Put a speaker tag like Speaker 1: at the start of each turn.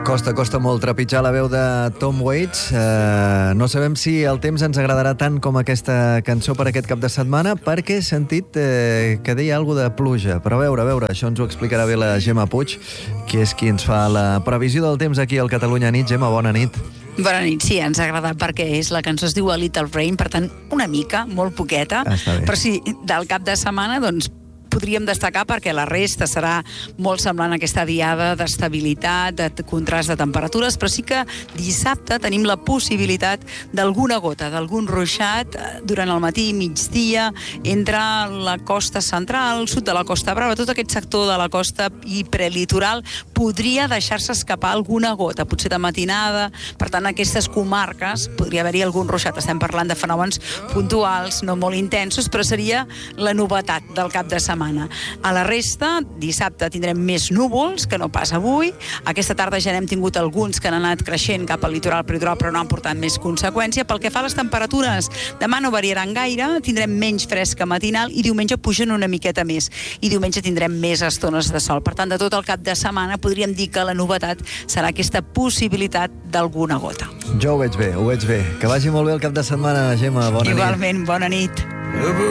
Speaker 1: Costa molt trepitjar la veu de Tom Waits. No sabem si el temps ens agradarà tant com aquesta cançó per aquest cap de setmana, perquè he sentit que deia alguna de pluja. Però a veure, això ens ho explicarà bé la Gemma Puig, que és qui ens fa la previsió del temps aquí al Catalunya Nit. Gemma, bona nit.
Speaker 2: Bona nit, sí, ens ha agradat perquè la cançó es diu A Little Rain, per tant, una mica, molt poqueta, però sí, del cap de setmana, doncs, podríem destacar perquè la resta serà molt semblant a aquesta diada d'estabilitat, de contrast de temperatures, però sí que dissabte tenim la possibilitat d'alguna gota, d'algun ruixat durant el matí i migdia entre la costa central, el sud de la Costa Brava, tot aquest sector de la costa i prelitoral podria deixar-se escapar alguna gota, potser de matinada. Per tant, en aquestes comarques podria haver-hi algun ruixat. Estem parlant de fenòmens puntuals, no molt intensos, però seria la novetat del cap de setmana. A la resta, dissabte tindrem més núvols, que no pas avui. Aquesta tarda ja n'hem tingut alguns que han anat creixent cap al litoral prelitoral, però no han portat més conseqüència. Pel que fa a les temperatures, demà no variaran gaire, tindrem menys fresca matinal i diumenge pugen una miqueta més. I diumenge tindrem més estones de sol. Per tant, de tot el cap de setmana podríem dir que la novetat serà aquesta possibilitat d'alguna gota.
Speaker 1: Jo ho veig bé. Que vagi molt bé el cap de setmana, Gemma. Bona nit.
Speaker 2: Igualment, bona nit.